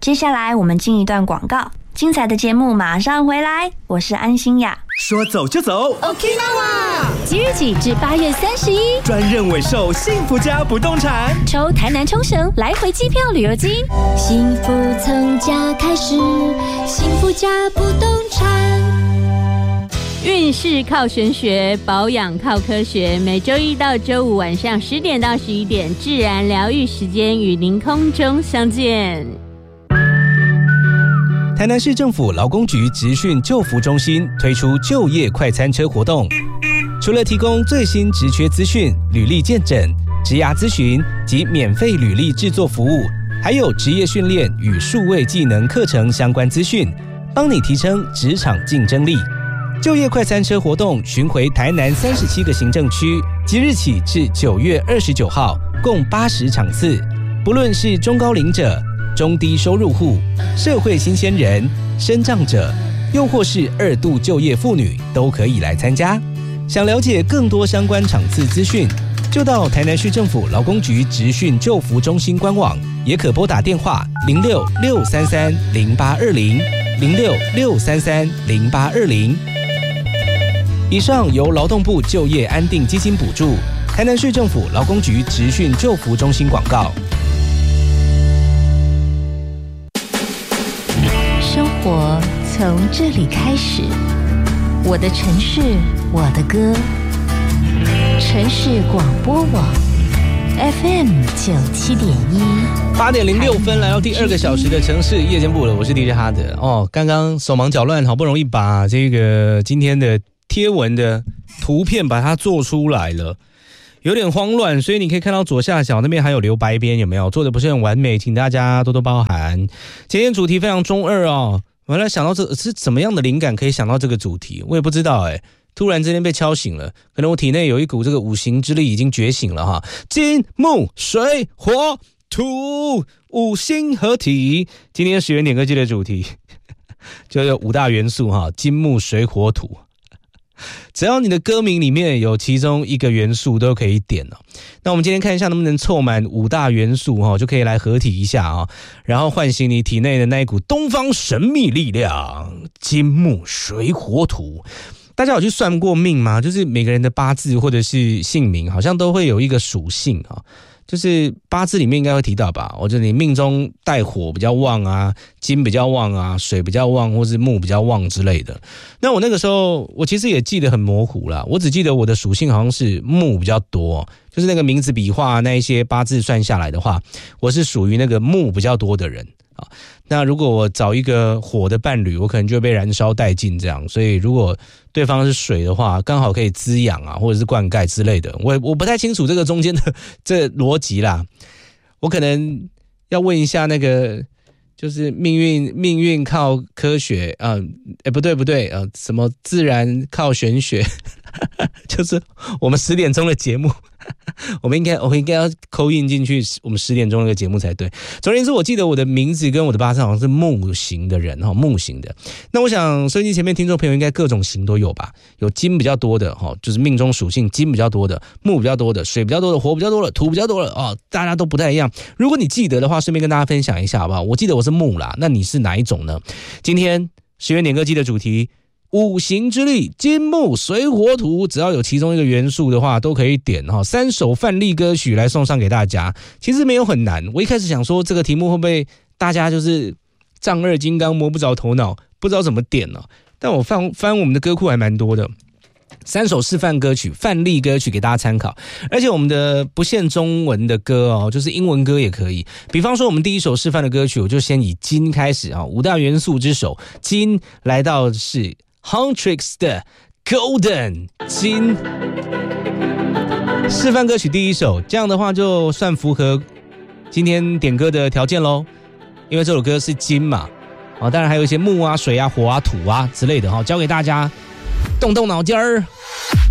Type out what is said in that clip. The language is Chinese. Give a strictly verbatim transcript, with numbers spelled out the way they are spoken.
接下来我们进一段广告，精彩的节目马上回来，我是安心雅。 说走就走 Okinawa 即日起至八月三十一， 专任委售幸福家不动产， 抽台南冲绳来回机票旅游金，幸福从家开始，幸福家不动产。 运势靠玄学，保养靠科学。每周一到周五晚上十点到十一点，自然疗愈时间与您空中相见。 台南市政府劳工局职训就服中心推出就业快餐车活动，除了提供最新职缺资讯、履历见诊、职涯咨询及免费履历制作服务，还有职业训练与数位技能课程相关资讯，帮你提升职场竞争力。就业快餐车活动巡回台南三十七个行政区，即日起至九月二十九号，共八十场次。不论是中高龄者、中低收入户、社会新鲜人、身障者，又或是二度就业妇女，都可以来参加。想了解更多相关场次资讯，就到台南市政府劳工局职训就服中心官网，也可拨打电话零六六三三零八二零零六六三三零八二零。以上由劳动部就业安定基金补助，台南市政府劳工局职训就服中心广告。 生活从这里开始，我的城市，我的歌。城市广播网 F M 九七点一， 八点零六分，来到第二个小时的城市夜间部了。我是 D J 哈德哦。刚刚手忙脚乱，好不容易把这个今天的贴文的图片把它做出来了，有点慌乱，所以你可以看到左下角那边还有留白边，有没有？做的不是很完美，请大家多多包涵。今天主题非常中二哦，我来想到这是怎么样的灵感可以想到这个主题，我也不知道哎。突然之间被敲醒了，可能我体内有一股这个五行之力已经觉醒了哈。金木水火土五行合体，今天十元点歌季的主题就有五大元素哈，金木水火土。只要你的歌名里面有其中一个元素都可以点哦。那我们今天看一下能不能凑满五大元素哦，就可以来合体一下啊，然后唤醒你体内的那一股东方神秘力量，金木水火土。大家有去算过命吗？就是每个人的八字或者是姓名好像都会有一个属性啊，就是八字里面应该会提到吧，我觉得你命中带火比较旺啊，金比较旺啊，水比较旺，或是木比较旺之类的。那我那个时候我其实也记得很模糊啦，我只记得我的属性好像是木比较多，就是那个名字笔画那一些八字算下来的话，我是属于那个木比较多的人啊。那如果我找一个火的伴侣，我可能就会被燃烧殆尽这样。所以如果对方是水的话，刚好可以滋养啊，或者是灌溉之类的。我我不太清楚这个中间的这个逻辑啦，我可能要问一下那个，就是命运命运靠科学啊，哎不对不对啊，什么自然靠玄学，就是我们十点钟的节目。我们应该，我应该要call in进去我们十点钟那个节目才对。总而言之，我记得我的名字跟我的八字好像是木型的人哈，木型的。那我想收音机前面听众朋友应该各种型都有吧？有金比较多的哈，就是命中属性金比较多的，木比较多的，水比较多的，火比较多的，土比较多的哦，大家都不太一样。如果你记得的话，顺便跟大家分享一下好不好？我记得我是木啦，那你是哪一种呢？今天十元点歌季的主题。五行之力，金木水火土，只要有其中一个元素的话都可以点哈。三首范例歌曲来送上给大家，其实没有很难。我一开始想说这个题目会不会大家就是丈二金刚摸不着头脑，不知道怎么点呢？但我翻翻我们的歌库还蛮多的，三首示范歌曲、范例歌曲给大家参考。而且我们的不限中文的歌哦，就是英文歌也可以。比方说我们第一首示范的歌曲，我就先以金开始啊，五大元素之首金来到是Huntrix 的 Golden 金示范歌曲第一首，这样的话就算符合今天点歌的条件咯，因为这首歌是金嘛，啊，当然还有一些木啊、水啊、火啊、土啊之类的哈，交给大家动动脑筋儿。